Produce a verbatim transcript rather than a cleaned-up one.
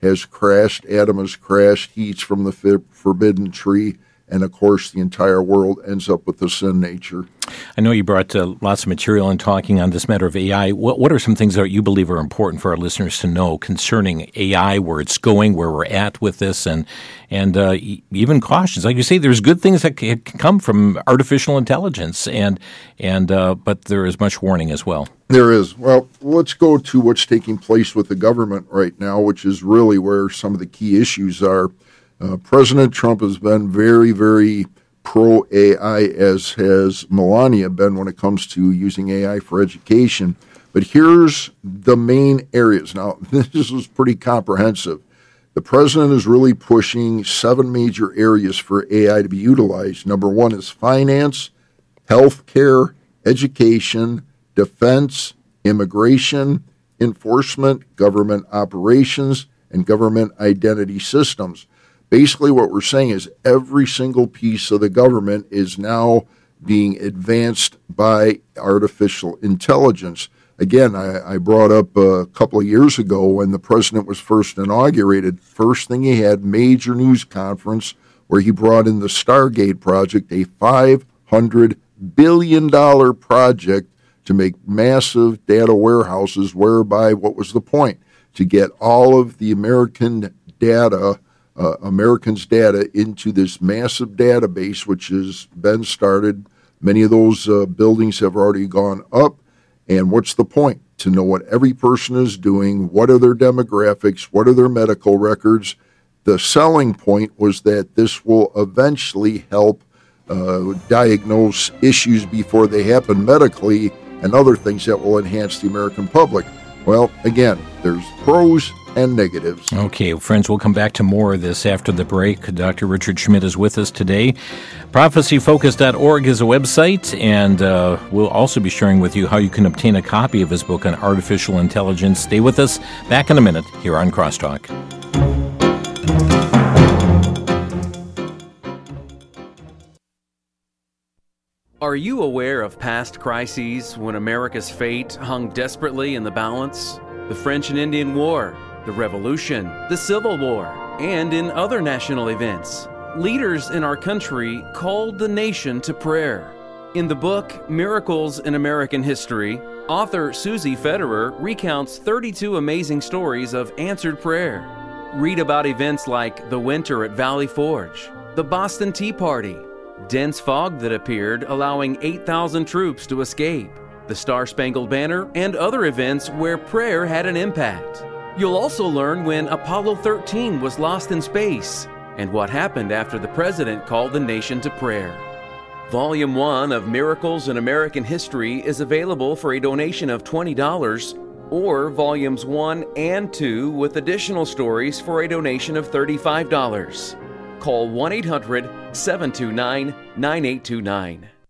has crashed. Adam has crashed. He eats from the fi- forbidden tree. And, of course, the entire world ends up with the sin nature. I know you brought uh, lots of material in talking on this matter of A I. What, what are some things that you believe are important for our listeners to know concerning A I, where it's going, where we're at with this, and and uh, even cautions? Like you say, there's good things that can come from artificial intelligence, and and uh, but there is much warning as well. There is. Well, let's go to what's taking place with the government right now, which is really where some of the key issues are. Uh, President Trump has been very, very pro-A I, as has Melania been when it comes to using A I for education. But here's the main areas. Now, this is pretty comprehensive. The president is really pushing seven major areas for A I to be utilized. Number one is finance, healthcare, education, defense, immigration, enforcement, government operations, and government identity systems. Basically, what we're saying is every single piece of the government is now being advanced by artificial intelligence. Again, I, I brought up a couple of years ago when the president was first inaugurated, first thing he had, major news conference where he brought in the Stargate project, a five hundred billion dollars project to make massive data warehouses, whereby, what was the point? To get all of the American data Uh, Americans' data into this massive database, which has been started. Many of those uh, buildings have already gone up. And what's the point? To know what every person is doing, what are their demographics, what are their medical records. The selling point was that this will eventually help uh, diagnose issues before they happen medically and other things that will enhance the American public. Well, again, there's pros and negatives. Okay, friends, we'll come back to more of this after the break. Doctor Richard Schmidt is with us today. prophecy focus dot org is a website, and uh, we'll also be sharing with you how you can obtain a copy of his book on artificial intelligence. Stay with us. Back in a minute here on Crosstalk. Are you aware of past crises when America's fate hung desperately in the balance? The French and Indian War, the Revolution, the Civil War, and in other national events. Leaders in our country called the nation to prayer. In the book, Miracles in American History, author Susie Federer recounts thirty-two amazing stories of answered prayer. Read about events like the winter at Valley Forge, the Boston Tea Party, dense fog that appeared allowing eight thousand troops to escape, the Star-Spangled Banner, and other events where prayer had an impact. You'll also learn when Apollo thirteen was lost in space and what happened after the president called the nation to prayer. Volume one of Miracles in American History is available for a donation of twenty dollars, or Volumes one and two with additional stories for a donation of thirty-five dollars. Call one eight hundred seven two nine nine eight two nine.